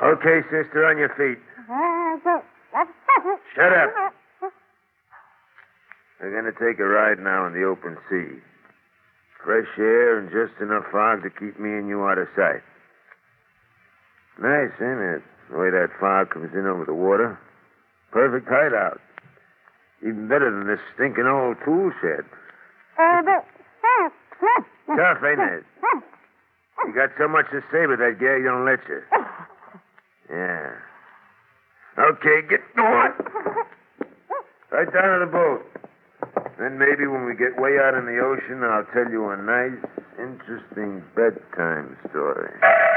Okay, sister, on your feet. Shut up. We're going to take a ride now in the open sea. Fresh air and just enough fog to keep me and you out of sight. Nice, ain't it? The way that fog comes in over the water. Perfect hideout. Even better than this stinking old tool shed. Tough, ain't it? You got so much to say, but that gag don't let you. Yeah. Okay, get going. Right down to the boat. Then maybe when we get way out in the ocean, I'll tell you a nice, interesting bedtime story.